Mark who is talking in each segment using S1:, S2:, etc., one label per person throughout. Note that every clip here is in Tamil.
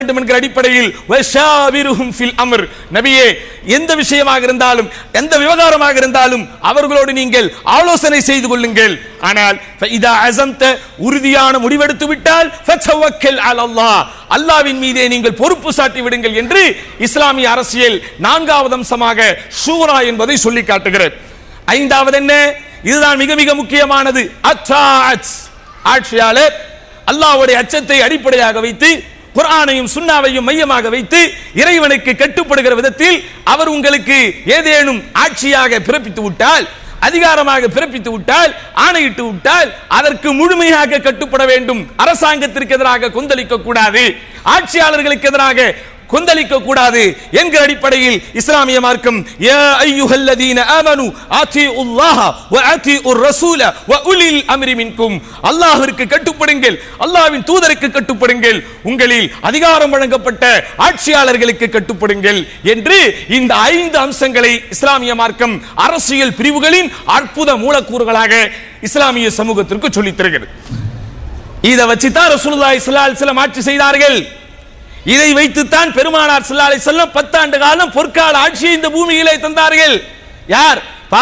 S1: என்கிற அடிப்படையில் வஷாவிருஹும் ஃபில் அம்ர், நபியே எந்த விஷயமாக இருந்தாலும் எந்த விவகாரமாக இருந்தாலும் அவர்களோடு நீங்கள் ஆலோசனை செய்து கொள்ளுங்கள். ஆனால் ஃபஇதா அஸம்த, உறுதியான முடிவெடுத்து விட்டால் ஃபதவக்கல் அலல்லாஹ், அல்லாஹ்வின் மீதே நீங்கள் பொறுப்பு சாட்டி விடுங்கள் என்று இஸ்லாமிய அரசியல் நான்காவது அம்சமாக ஷூரா என்பதை சொல்லி காட்டுகிறது. ஐந்தாவது என்ன? இதுதான் மிக மிக முக்கியமானது. அத்தாஅத், ஆட்சியாளர் அல்லாஹ்வுடைய அச்சத்தை அடிப்படையாக வைத்து குர்ஆனையும் சுன்னாவையும் மையமாக வைத்து இறைவனுக்கு கட்டுப்படுகிற விதத்தில் அவர் உங்களுக்கு ஏதேனும் ஆட்சியாக பிறப்பித்து விட்டால், அதிகாரமாக பிறப்பித்து விட்டால், ஆணையிட்டு விட்டால் அதற்கு முழுமையாக கட்டுப்பட வேண்டும். அரசாங்கத்திற்கு எதிராக கொந்தளிக்க கூடாது, ஆட்சியாளர்களுக்கு எதிராக கொந்தளிக்க கூடாது என்கிற அடிப்படையில் இஸ்லாமிய மார்க்கம் யா அய்யுஹல்லதீன ஆமனு ஆதிஉல்லாஹ வ ஆதிஉர் ரசூல வ உலில் அம்ரி மின்கும், அல்லாஹ்விற்கு கட்டுப்படுங்கள், அல்லாஹ்வின் தூதருக்கு கட்டுப்படுங்கள், உங்களில் அதிகாரம் வழங்கப்பட்ட ஆட்சியாளர்களுக்கு கட்டுப்படுங்கள் என்று இந்த 5 அம்சங்களை இஸ்லாமிய மார்க்கம் அரசியல் பிரிவுகளின் அற்புத மூலக்கூறுகளாக இஸ்லாமிய சமூகத்திற்கு சொல்லித் தருகிறது. இதை வச்சுதான் ரசூலுல்லாஹி ஸல்லல்லாஹு அலைஹி வஸல்லம் ஆட்சி செய்தார்கள். இதை வைத்துத்தான் பெருமானார் ஸல்லல்லாஹு அலைஹி வஸல்லம் 10 ஆண்டு காலம் பொற்கால ஆட்சியை இந்த பூமியிலே தந்தார்கள். யார்?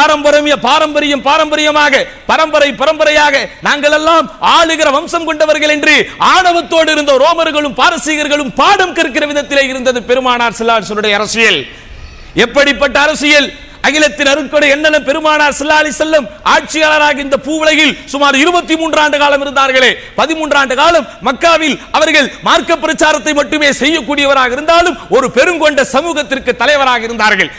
S1: பாரம்பரியமாக பரம்பரையாக நாங்கள் எல்லாம் ஆளுகிற வம்சம் கொண்டவர்கள் என்று ஆணவத்தோடு இருந்த ரோமர்களும் பாரசீகர்களும் பாடம் கற்கிற விதத்திலே இருந்தது பெருமானார் ஸல்லல்லாஹு அலைஹி வஸல்லம் அரசியல். எப்படிப்பட்ட அரசியல்? அகிலத்தின் அருட்கொடை என்னென்ன பெருமானார் ஸல்லல்லாஹு அலைஹி வஸல்லம் ஆட்சியாளராக இந்த பூவுலகில் சுமார் 23 ஆண்டு காலம் இருந்தார்களே, 13 ஆண்டு காலம் மக்காவில் அவர்கள் மார்க்க பிரச்சாரத்தை மட்டுமே செய்யக்கூடியவராக இருந்தாலும் ஒரு பெருங்கொண்ட சமூகத்திற்கு தலைவராக இருந்தார்கள்.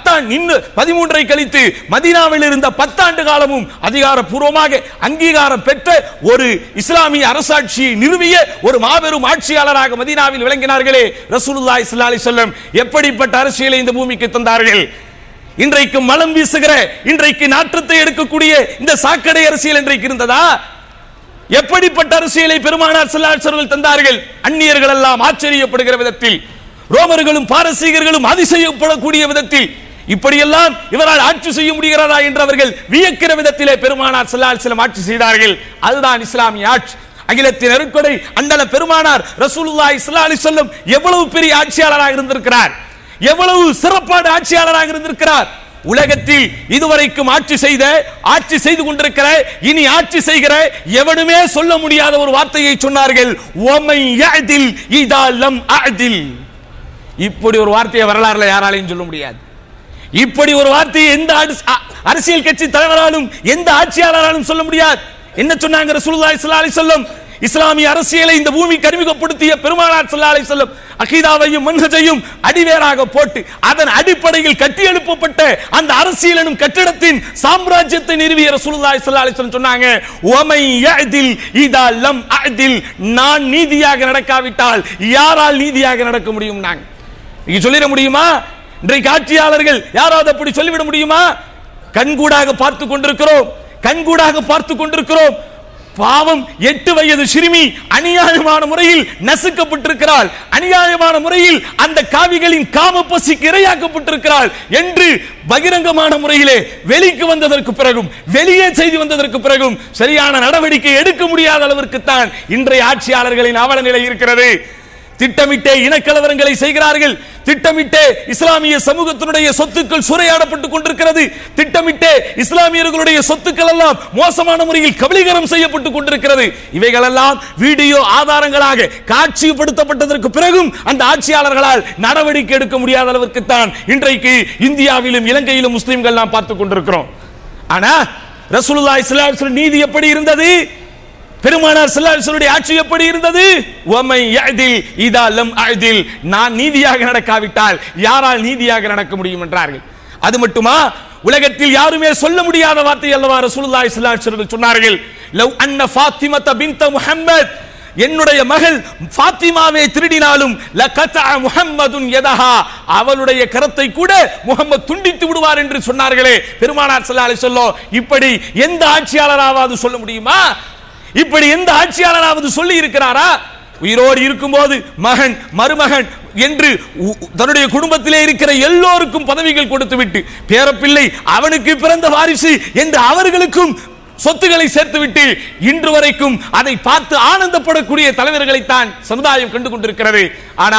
S1: 13 கழித்து மதீனாவில் இருந்த 10 ஆண்டு காலமும் அதிகாரப்பூர்வமாக அங்கீகாரம் பெற்ற ஒரு இஸ்லாமிய அரசாட்சியை நிறுவிய ஒரு மாபெரும் ஆட்சியாளராக மதீனாவில் விளங்கினார்களே ரசூலுல்லாஹி ஸல்லல்லாஹு அலைஹி வஸல்லம். எப்படிப்பட்ட அரசியலை இந்த பூமிக்கு தந்தார்கள்? இன்றைக்கு மலம் வீசுகிற, இன்றைக்கு நாற்றத்தை எடுக்கக்கூடிய இந்த சாக்கடை அரசியல் இன்றைக்கு இருந்ததா? எப்படிப்பட்ட அரசியலை பெருமானார் ஸல்லல்லாஹு அலைஹி வஸல்லம் தந்தார்கள்? அந்நியர்கள் எல்லாம் ஆச்சரியப்படுகிற விதத்தில், ரோமர்களும் பாரசீகர்களும் அதிசயப்படக்கூடிய விதத்தில், இப்படியெல்லாம் இவரால் ஆட்சி செய்ய முடிகிறதா என்று அவர்கள் வியக்கிற விதத்திலே பெருமானார் ஸல்லல்லாஹு அலைஹி வஸல்லம் ஆட்சி செய்தார்கள். அதுதான் இஸ்லாமிய ஆட்சி. அகிலத்தின் அருட்கொடை அண்டல பெருமானார் ரசூலுல்லாஹி ஸல்லல்லாஹு அலைஹி வஸல்லம் எவ்வளவு பெரிய ஆட்சியாளராக இருந்திருக்கிறார், எவ்வளவு சிறப்பான ஆட்சியாளராக இருந்திருக்கிறார். உலகத்தில் இதுவரைக்கும் ஆட்சி செய்து கொண்டிருக்கிற, இனி ஆட்சி செய்கிற எவனுமே சொல்ல முடியாத ஒரு வார்த்தையை சொன்னார்கள். ஒமை யஅதில் இதா லம் அஅதில். இப்படி ஒரு வார்த்தையை வரலாறுல யாராலையும் சொல்ல முடியாது. இப்படி ஒரு வார்த்தையை எந்த அரசியல் கட்சி தலைவராலும் எந்த ஆட்சியாளராலும் சொல்ல முடியாது. என்ன சொன்னாங்க ரசூலுல்லாஹி ஸல்லல்லாஹு அலைஹி வஸல்லம்? இஸ்லாமிய அரசியலை இந்த பூமிக்கு அறிமுகப்படுத்திய பெருமானார் ஸல்லல்லாஹு அலைஹி வஸல்லம் அகீதாவையும் மன்ஹஜையும் அடிவேராக போட்டு அதன் அடிப்படையில் கட்டி எழுப்பப்பட்ட அந்த அரசியல் எனும் கட்டிடத்தின் சாம்ராஜ்யத்தை நிறுவிய ரசூலுல்லாஹி ஸல்லல்லாஹு அலைஹி வஸல்லம் சொன்னாங்க, ஒமை யஅதில் இதா லம் அஅதில். நான் நீதியாக நடக்காவிட்டால் யாரால் நீதியாக நடக்க முடியும்? நாங்க இங்க சொல்லிட முடியுமா? இன்றைக்கு ஆட்சியாளர்கள் யாராவது அப்படி சொல்லிவிட முடியுமா? கண்கூடாக பார்த்து கொண்டிருக்கிறோம். பாவம் 8 வயது சிறுமி அநியாயமான முறையில் நசுக்கப்பட்டிருக்கிறாள், அநியாயமான முறையில் அந்த காவிகளின் காம பசிக்கு இரையாக்கப்பட்டிருக்கிறாள் என்று பகிரங்கமான முறையிலே வெளிக்கு வந்ததற்கு பிறகும், வெளியே செய்தி வந்ததற்கு பிறகும் சரியான நடவடிக்கை எடுக்க முடியாத அளவிற்கு தான் இன்றைய ஆட்சியாளர்களின் அவல நிலை இருக்கிறது. திட்டமிட்டே இனக்கலவரங்களை செய்கிறார்கள். திட்டமிட்டே இஸ்லாமிய சமூகத்தினுடைய சொத்துக்கள் சூறையாடப்பட்டுக் கொண்டிருக்கிறது. திட்டமிட்டே இஸ்லாமியர்களுடைய சொத்துக்கள் எல்லாம் மோசமான முறையில் கபலீகரம் செய்யப்பட்டுக் கொண்டிருக்கிறது. இவைகளெல்லாம் வீடியோ ஆதாரங்களாக காட்சிப்படுத்தப்பட்டதற்கு பிறகும் அந்த ஆட்சியாளர்களால் நடவடிக்கை எடுக்க முடியாத அளவிற்கு தான் இன்றைக்கு இந்தியாவிலும் இலங்கையிலும் முஸ்லிம்கள் நாம் பார்த்துக் கொண்டிருக்கிறோம். ஆனா ரசூலுல்லாஹி ஸல்லல்லாஹு அலைஹி வஸல்லம் நீதி எப்படி இருந்தது? பெருமானார் ஸல்லல்லாஹு அலைஹி வஸல்லம் ஆட்சி எப்படி இருந்தது? வமை யஅதில் இதா லம் அஅதில். நான் நீதியாக நடக்காவிட்டால் யாரால் நீதியாக நடக்க முடியும் என்றார்கள். அது மட்டுமா? உலகத்தில் யாருமே சொல்ல முடியாத வார்த்தை அல்லவா ரசூலுல்லாஹி ஸல்லல்லாஹு அலைஹி வஸல்லம் சொன்னார்கள். லவ் அன்ன ஃபாத்திமத பின்த முஹம்மத், என்னுடைய மகள் ஃபாத்திமாவை திருடினாலும் லகதஅ முஹம்மதுன் யதஹா, அவளுடைய கரத்தை கூட முஹம்மத் துண்டித்து விடுவார் என்று சொன்னார்களே பெருமானார் ஸல்லல்லாஹு அலைஹி வஸல்லம். இப்படி எந்த ஆட்சியாளராவது சொல்ல முடியுமா? இப்படி எந்த ஆட்சியாளராவது சொல்லி இருக்கிறாரா? உயிரோடு இருக்கும்போது மகன் மருமகன் என்று தன்னுடைய குடும்பத்திலே இருக்கிற எல்லோருக்கும் பதவிகள் கொடுத்துவிட்டு பேரப்பிள்ளை அவனுக்கு பிறந்த வாரிசு என்று அவர்களுக்கும் சொத்துக்களை சேர்த்துவிட்டு இன்று வரைக்கும் அதை பார்த்து ஆனந்தப்படக்கூடிய தலைவர்களைத்தான் சமுதாயம் கண்டு கொண்டிருக்கிறது. ஆனால்